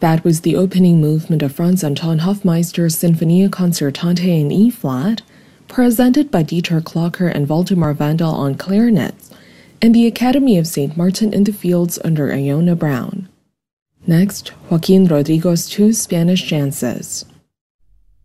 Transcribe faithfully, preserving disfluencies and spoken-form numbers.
That was the opening movement of Franz Anton Hofmeister's Sinfonia Concertante in E-flat, presented by Dieter Klocker and Waldemar Vandal on clarinets, and the Academy of Saint Martin in the Fields under Iona Brown. Next, Joaquin Rodrigo's two Spanish dances.